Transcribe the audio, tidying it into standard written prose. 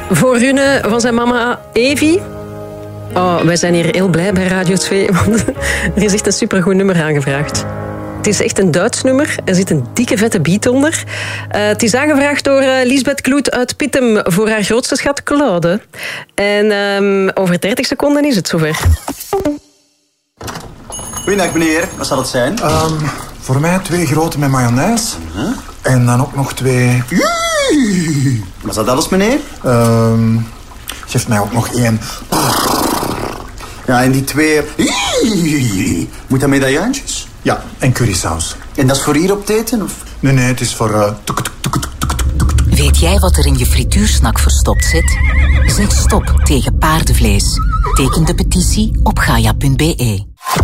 Voor Rune van zijn mama Evi. Oh, wij zijn hier heel blij bij Radio 2, want er is echt een supergoed nummer aangevraagd. Het is echt een Duits nummer. Er zit een dikke vette beat onder. Het is aangevraagd door Lisbeth Kloet uit Pittem voor haar grootste schat Claude. En over 30 seconden is het zover. Goeiedag meneer, wat zal het zijn? Voor mij 2 grote met mayonaise. En dan ook nog 2... Was dat alles meneer? Geef mij ook nog 1. Ja, en die 2... Moet dat medaillantjes? Ja, en currysaus. En dat is voor hier op het eten, of? Nee, het is voor... Weet jij wat er in je frituursnak verstopt zit? Zeg stop tegen paardenvlees. Teken de petitie op gaia.be.